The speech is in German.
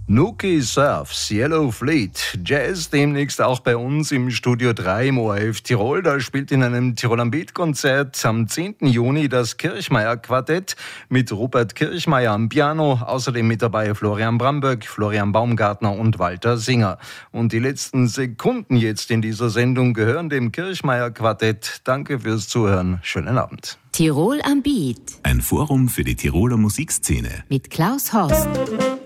Nuki Surfs, Yellow Fleet, Jazz demnächst auch bei uns im Studio 3 im ORF Tirol. Da spielt in einem Tirol am Beat-Konzert am 10. Juni das Kirchmeier-Quartett mit Rupert Kirchmeier am Piano, außerdem mit dabei Florian Bramböck, Florian Baumgartner und Walter Singer. Und die letzten Sekunden jetzt in dieser Sendung gehören dem Kirchmeier-Quartett. Danke fürs Zuhören, schönen Abend. Tirol am Beat. Ein Forum für die Tiroler Musikszene. Mit Klaus Horst.